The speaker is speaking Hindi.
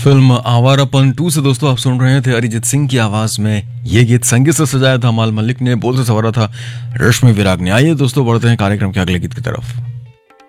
फिल्म आवारापन 2 से दोस्तों आप सुन रहे थे अरिजीत सिंह की आवाज में। ये गीत संगीत से सजाया था माल मलिक ने, बोल से सवारा था रश्मि विराग ने। आइए दोस्तों बढ़ते हैं कार्यक्रम के अगले गीत की तरफ।